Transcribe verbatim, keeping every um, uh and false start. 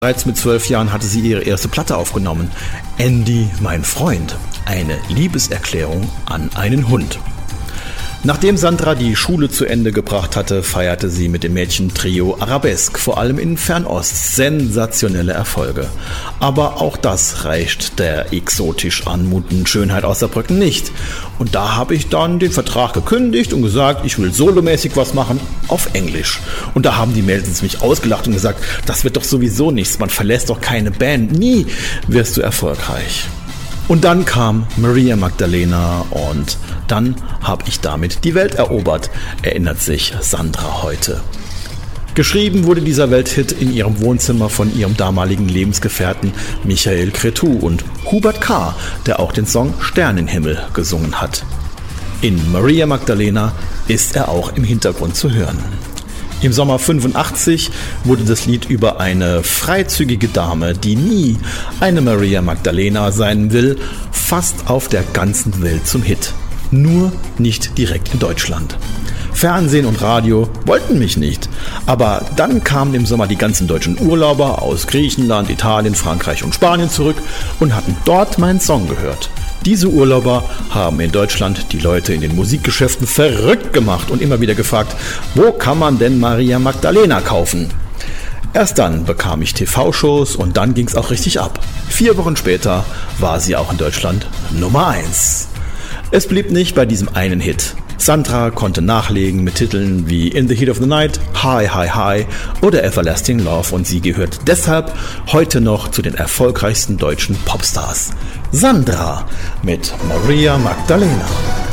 Bereits mit zwölf Jahren hatte sie ihre erste Platte aufgenommen. Andy, mein Freund. Eine Liebeserklärung an einen Hund. Nachdem Sandra die Schule zu Ende gebracht hatte, feierte sie mit dem Mädchentrio Arabesque, vor allem in Fernost, sensationelle Erfolge. Aber auch das reicht der exotisch anmutenden Schönheit aus Saarbrücken nicht. Und da habe ich dann den Vertrag gekündigt und gesagt, ich will solomäßig was machen auf Englisch. Und da haben die Mädels mich ausgelacht und gesagt, das wird doch sowieso nichts, man verlässt doch keine Band, nie wirst du erfolgreich. Und dann kam Maria Magdalena und dann habe ich damit die Welt erobert, erinnert sich Sandra heute. Geschrieben wurde dieser Welthit in ihrem Wohnzimmer von ihrem damaligen Lebensgefährten Michael Cretu und Hubert K., der auch den Song Sternenhimmel gesungen hat. In Maria Magdalena ist er auch im Hintergrund zu hören. Im Sommer fünfundachtzig wurde das Lied über eine freizügige Dame, die nie eine Maria Magdalena sein will, fast auf der ganzen Welt zum Hit. Nur nicht direkt in Deutschland. Fernsehen und Radio wollten mich nicht. Aber dann kamen im Sommer die ganzen deutschen Urlauber aus Griechenland, Italien, Frankreich und Spanien zurück und hatten dort meinen Song gehört. Diese Urlauber haben in Deutschland die Leute in den Musikgeschäften verrückt gemacht und immer wieder gefragt, wo kann man denn Maria Magdalena kaufen? Erst dann bekam ich T V-Shows und dann ging's auch richtig ab. Vier Wochen später war sie auch in Deutschland Nummer eins. Es blieb nicht bei diesem einen Hit. Sandra konnte nachlegen mit Titeln wie In the Heat of the Night, High, High, High oder Everlasting Love und sie gehört deshalb heute noch zu den erfolgreichsten deutschen Popstars. Sandra mit Maria Magdalena.